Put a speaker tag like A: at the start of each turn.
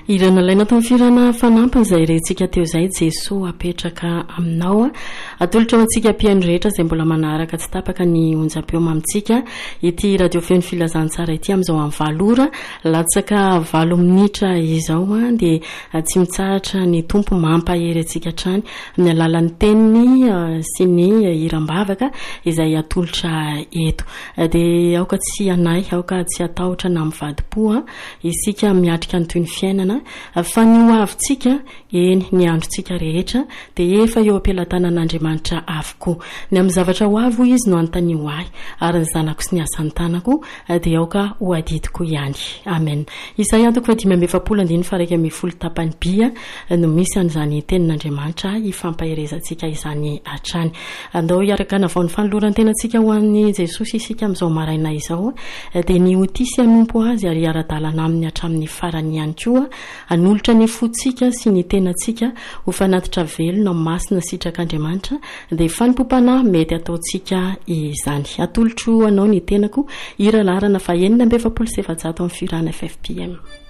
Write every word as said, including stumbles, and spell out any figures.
A: irana laina tao firana fanampiny izay rentsika teo izay Jesoa apetraka aminao a atolotra ho antsika mpiaino rehetra izay mbola manaraka tsy tapaka ny onjam-peo amintsika ity radio feno filazantsara ity amin'izao amin'ny valora latsaka valo minitra izao a dia tsy mitsahatra ny tompo mampahery antsika hatrany amin'ny alalan'ny teniny sy ny hirambavaka izay atolotra eto dia aoka tsy anay aoka tsy atahotra na mivadi-po a isika miatrika ny toy ny fiainana fa ny hoavintsika eny ny androntsika rehetra dia efa eo ampelantanan'Andriamanitra avokoa ny amin'ny zavatra ho avy izy no anontany ho ahy ary ny zanako sy ny asany tanako dia aoka ho adidiko ihany amen. Izay antoko fa dimy amby efapolo andiny fa raika amby folo tapany bia no misy an'izany tenin'Andriamanitra hifampaherezantsika izany hatrany andao hiaraka navao ny fanoloran-tenantsika ho an'ny Jesosy isika amin'izao maraina izao dia ny otisy hanompo azy ary ara-dalana aminy hatramin'ny farany ihany koa anolotra ny fotsika sy ny tenantsika ho fanatitra velona masina sitrak'Andriamanitra dia fanompopana mety ataontsika izany atolotro anao ny tenako iralarana fa enina amby efapolo sy efajato amin'ny firana F F P M.